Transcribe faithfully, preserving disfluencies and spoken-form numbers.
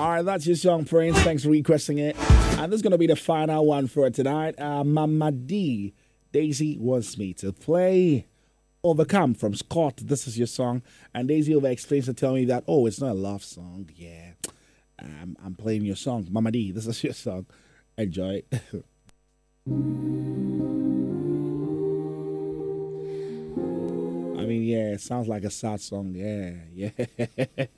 All right, that's your song, Prince. Thanks for requesting it. And this is going to be the final one for tonight. Uh, Mama D, Daisy wants me to play Overcome from Scott. This is your song. And Daisy over explains to tell me that, oh, it's not a love song. Yeah, um, I'm playing your song. Mama D, this is your song. Enjoy. I mean, yeah, it sounds like a sad song. Yeah, yeah.